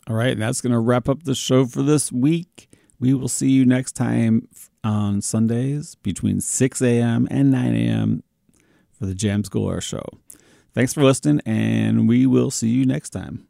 All right, and that's going to wrap up the show for this week. We will see you next time on Sundays between 6 a.m. and 9 a.m. for the Jams Galore Show. Thanks for listening, and we will see you next time.